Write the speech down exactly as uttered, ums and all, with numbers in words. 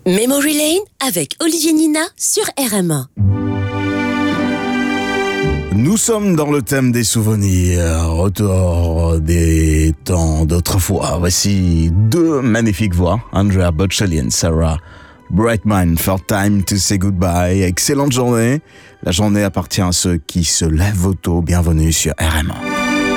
Memory Lane avec Olivier Nina sur R M A. Nous sommes dans le thème des souvenirs, retour des temps d'autrefois. Voici deux magnifiques voix, Andrea Bocelli et Sarah Brightman, for time to say goodbye. Excellente journée. La journée appartient à ceux qui se lèvent au tôt. Bienvenue sur R M A.